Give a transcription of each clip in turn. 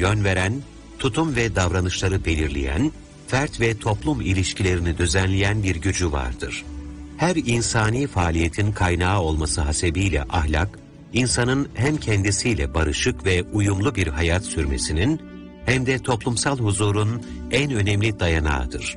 yön veren, tutum ve davranışları belirleyen, fert ve toplum ilişkilerini düzenleyen bir gücü vardır. Her insani faaliyetin kaynağı olması hasebiyle ahlak, insanın hem kendisiyle barışık ve uyumlu bir hayat sürmesinin, hem de toplumsal huzurun en önemli dayanağıdır.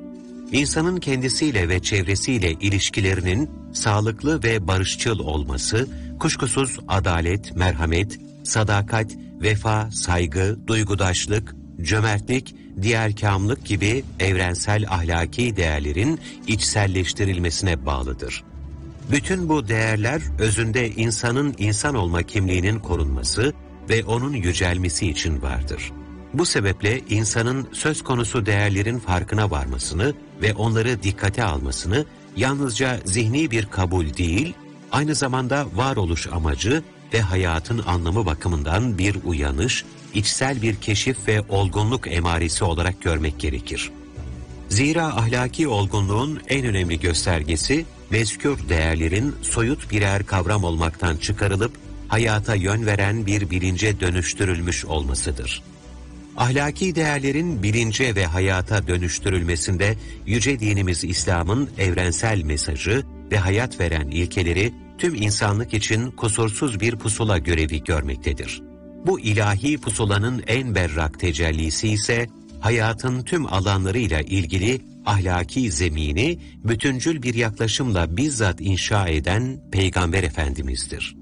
İnsanın kendisiyle ve çevresiyle ilişkilerinin sağlıklı ve barışçıl olması, kuşkusuz adalet, merhamet, sadakat, vefa, saygı, duygudaşlık, cömertlik, diğerkâmlık gibi evrensel ahlaki değerlerin içselleştirilmesine bağlıdır. Bütün bu değerler özünde insanın insan olma kimliğinin korunması ve onun yücelmesi için vardır. Bu sebeple insanın söz konusu değerlerin farkına varmasını ve onları dikkate almasını yalnızca zihni bir kabul değil, aynı zamanda varoluş amacı ve hayatın anlamı bakımından bir uyanış, içsel bir keşif ve olgunluk emaresi olarak görmek gerekir. Zira ahlaki olgunluğun en önemli göstergesi, mezkür değerlerin soyut birer kavram olmaktan çıkarılıp, hayata yön veren bir bilince dönüştürülmüş olmasıdır. Ahlaki değerlerin bilince ve hayata dönüştürülmesinde yüce dinimiz İslam'ın evrensel mesajı ve hayat veren ilkeleri tüm insanlık için kusursuz bir pusula görevi görmektedir. Bu ilahi pusulanın en berrak tecellisi ise hayatın tüm alanlarıyla ilgili ahlaki zemini bütüncül bir yaklaşımla bizzat inşa eden Peygamber Efendimiz'dir.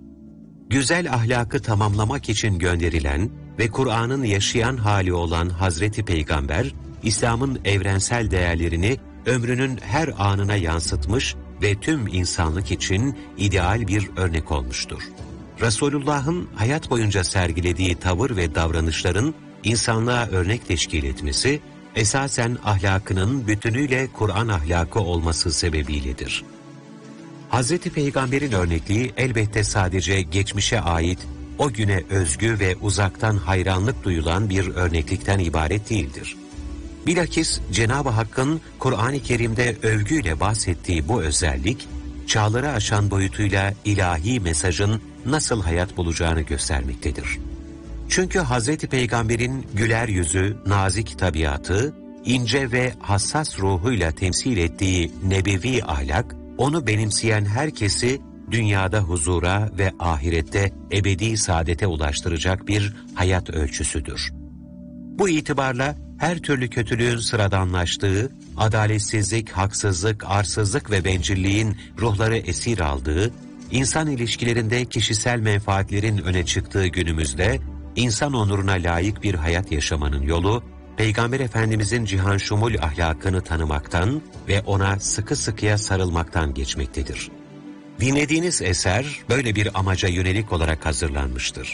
Güzel ahlakı tamamlamak için gönderilen ve Kur'an'ın yaşayan hali olan Hazreti Peygamber, İslam'ın evrensel değerlerini ömrünün her anına yansıtmış ve tüm insanlık için ideal bir örnek olmuştur. Resulullah'ın hayat boyunca sergilediği tavır ve davranışların insanlığa örnek teşkil etmesi, esasen ahlakının bütünüyle Kur'an ahlakı olması sebebiyledir. Hazreti Peygamber'in örnekliği elbette sadece geçmişe ait, o güne özgü ve uzaktan hayranlık duyulan bir örneklikten ibaret değildir. Bilakis Cenab-ı Hakk'ın Kur'an-ı Kerim'de övgüyle bahsettiği bu özellik, çağları aşan boyutuyla ilahi mesajın nasıl hayat bulacağını göstermektedir. Çünkü Hazreti Peygamber'in güler yüzü, nazik tabiatı, ince ve hassas ruhuyla temsil ettiği nebevi ahlak, onu benimseyen herkesi dünyada huzura ve ahirette ebedi saadete ulaştıracak bir hayat ölçüsüdür. Bu itibarla her türlü kötülüğün sıradanlaştığı, adaletsizlik, haksızlık, arsızlık ve bencilliğin ruhları esir aldığı, insan ilişkilerinde kişisel menfaatlerin öne çıktığı günümüzde, insan onuruna layık bir hayat yaşamanın yolu, Peygamber Efendimizin cihan şumul ahlakını tanımaktan ve ona sıkı sıkıya sarılmaktan geçmektedir. Dinlediğiniz eser böyle bir amaca yönelik olarak hazırlanmıştır.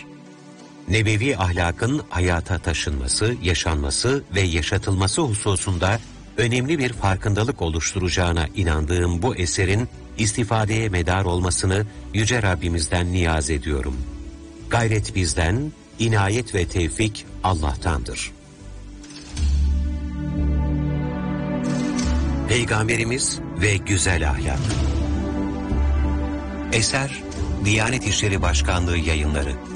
Nebevi ahlakın hayata taşınması, yaşanması ve yaşatılması hususunda önemli bir farkındalık oluşturacağına inandığım bu eserin istifadeye medar olmasını Yüce Rabbimizden niyaz ediyorum. Gayret bizden, inayet ve tevfik Allah'tandır. Peygamberimiz ve güzel ahlak. Eser, Diyanet İşleri Başkanlığı Yayınları.